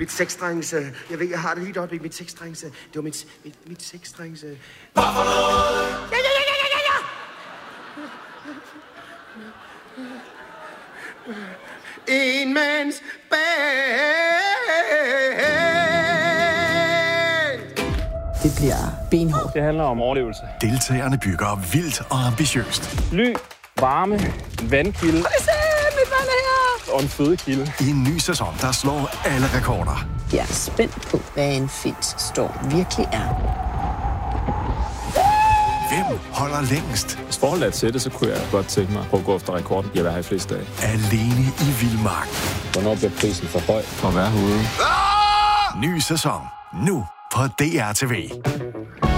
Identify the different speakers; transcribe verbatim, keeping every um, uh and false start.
Speaker 1: mit seksdrengse. Jeg ved, jeg har det lige oppe i mit seksdrengse. Det var mit, mit, mit seksdrengse.
Speaker 2: Hvad for noget?
Speaker 1: Ja, ja, ja, ja, ja, ja! En mands band.
Speaker 3: Det bliver benhårdt.
Speaker 4: Det handler om overlevelse.
Speaker 5: Deltagerne bygger vildt og ambitiøst.
Speaker 4: Ly, varme, vandkilde.
Speaker 3: Mit vand er her!
Speaker 4: Og en fødekilde.
Speaker 5: I en ny sæson, der slår alle rekorder.
Speaker 3: Jeg er spændt på, hvad en Fit-storm virkelig er.
Speaker 5: Hvem holder længst?
Speaker 4: Hvis forholdet er til det, så kunne jeg godt tænke mig at gå efter rekorden. Jeg vil have i flest dage.
Speaker 5: Alene i vildmark.
Speaker 4: Hvornår bliver prisen for høj for at være herude?
Speaker 5: Ny sæson. Nu på D R T V.